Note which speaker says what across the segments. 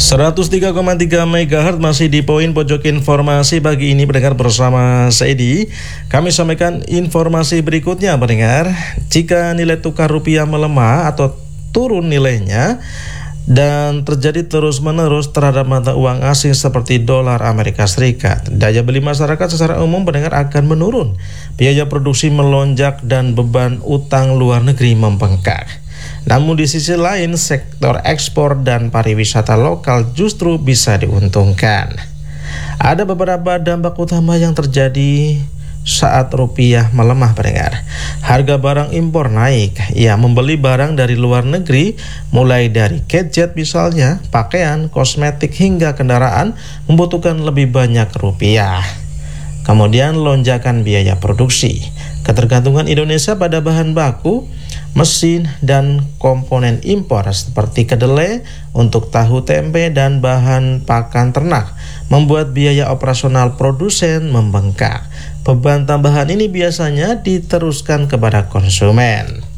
Speaker 1: 103,3 MHz masih di poin pojok informasi pagi ini pendengar bersama Saidi. Kami sampaikan informasi berikutnya pendengar. Jika nilai tukar rupiah melemah atau turun nilainya dan terjadi terus-menerus terhadap mata uang asing seperti dolar Amerika Serikat, daya beli masyarakat secara umum pendengar akan menurun. Biaya produksi melonjak dan beban utang luar negeri membengkak. Namun di sisi lain, sektor ekspor dan pariwisata lokal justru bisa diuntungkan. Ada beberapa dampak utama yang terjadi saat rupiah melemah pendengar. Harga barang impor naik. Ya, membeli barang dari luar negeri, mulai dari gadget misalnya, pakaian, kosmetik hingga kendaraan membutuhkan lebih banyak rupiah. Kemudian lonjakan biaya produksi. Ketergantungan Indonesia pada bahan baku, mesin, dan komponen impor seperti kedelai untuk tahu tempe dan bahan pakan ternak membuat biaya operasional produsen membengkak. Beban tambahan ini biasanya diteruskan kepada konsumen.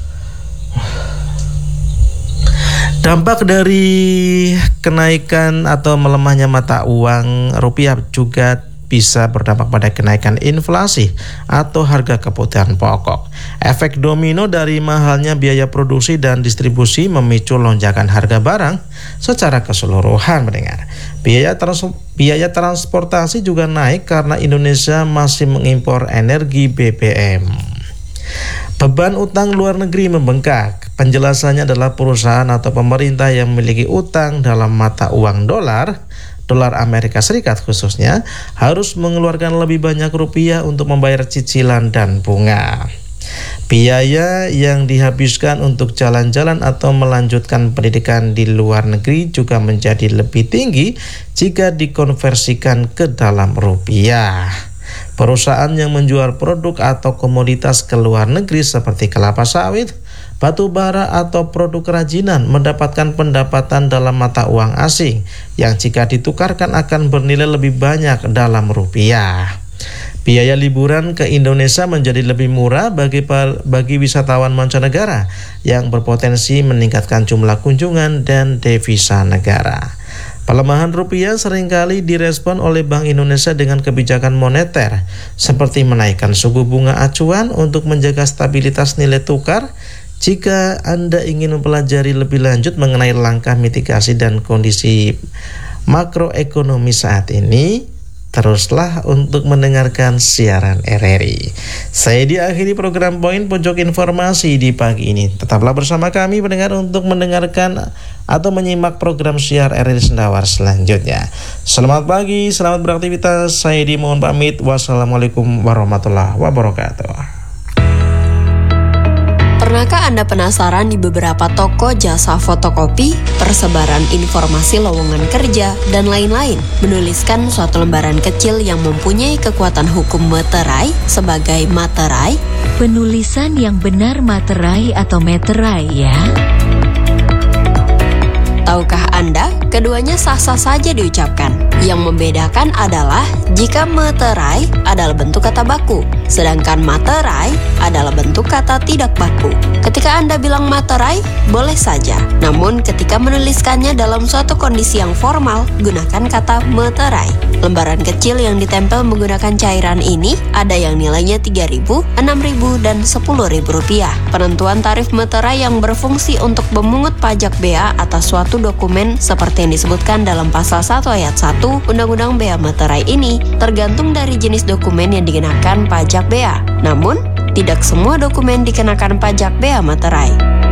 Speaker 1: Dampak dari kenaikan atau melemahnya mata uang rupiah juga bisa berdampak pada kenaikan inflasi atau harga kebutuhan pokok. Efek domino dari mahalnya biaya produksi dan distribusi memicu lonjakan harga barang secara keseluruhan mendengar. Biaya transportasi juga naik karena Indonesia masih mengimpor energi BBM. Beban utang luar negeri membengkak. Penjelasannya adalah perusahaan atau pemerintah yang memiliki utang dalam mata uang dolar Amerika Serikat khususnya, harus mengeluarkan lebih banyak rupiah untuk membayar cicilan dan bunga. Biaya yang dihabiskan untuk jalan-jalan atau melanjutkan pendidikan di luar negeri juga menjadi lebih tinggi jika dikonversikan ke dalam rupiah. Perusahaan yang menjual produk atau komoditas ke luar negeri seperti kelapa sawit, batu bara atau produk kerajinan mendapatkan pendapatan dalam mata uang asing yang jika ditukarkan akan bernilai lebih banyak dalam rupiah. Biaya liburan ke Indonesia menjadi lebih murah bagi wisatawan mancanegara yang berpotensi meningkatkan jumlah kunjungan dan devisa negara. Pelemahan rupiah seringkali direspon oleh Bank Indonesia dengan kebijakan moneter seperti menaikkan suku bunga acuan untuk menjaga stabilitas nilai tukar. Jika Anda ingin mempelajari lebih lanjut mengenai langkah mitigasi dan kondisi makroekonomi saat ini, teruslah untuk mendengarkan siaran RRI. Saya diakhiri program Poin Pojok Informasi di pagi ini. Tetaplah bersama kami pendengar untuk mendengarkan atau menyimak program siar RRI Sendawar selanjutnya. Selamat pagi, selamat beraktivitas. Saya mohon pamit. Wassalamualaikum warahmatullahi wabarakatuh.
Speaker 2: Pernahkah Anda penasaran di beberapa toko jasa fotokopi, persebaran informasi lowongan kerja, dan lain-lain menuliskan suatu lembaran kecil yang mempunyai kekuatan hukum meterai sebagai materai?
Speaker 3: Penulisan yang benar materai atau meterai ya?
Speaker 2: Tahukah Anda, keduanya sah-sah saja diucapkan. Yang membedakan adalah jika meterai adalah bentuk kata baku, sedangkan materai adalah bentuk kata tidak baku. Ketika Anda bilang materai, boleh saja. Namun ketika menuliskannya dalam suatu kondisi yang formal, gunakan kata meterai. Lembaran kecil yang ditempel menggunakan cairan ini ada yang nilainya Rp3.000, Rp6.000, dan Rp10.000. Penentuan tarif meterai yang berfungsi untuk memungut pajak bea atas suatu dokumen seperti yang disebutkan dalam pasal 1 ayat 1 Undang-Undang Bea Materai ini tergantung dari jenis dokumen yang dikenakan pajak bea. Namun, tidak semua dokumen dikenakan pajak bea materai.